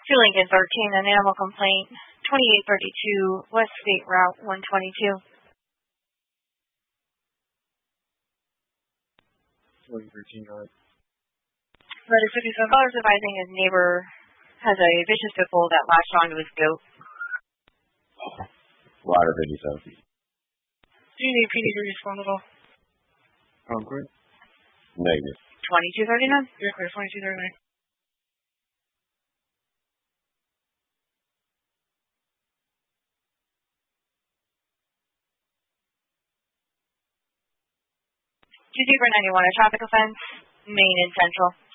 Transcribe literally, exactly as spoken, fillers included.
To Lincoln thirteen, an animal complaint, twenty-eight thirty-two West State Route one twenty-two. Lincoln thirteen, go ahead. Letter fifty-seven. Caller's advising his neighbor has a vicious pit bull that latched onto his goat. Water fifty-seven. Do you need P D to respond at all? Concord? Negative. twenty-two thirty-nine? You're clear, twenty-two thirty-nine. two zero nine one, a traffic offense, Main and Central.